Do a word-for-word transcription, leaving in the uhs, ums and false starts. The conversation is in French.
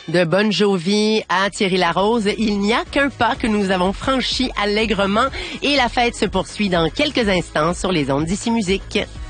De Bon Jovi à Thierry Larose, il n'y a qu'un pas que nous avons franchi allègrement et la fête se poursuit dans quelques instants sur les ondes d'Ici Musique.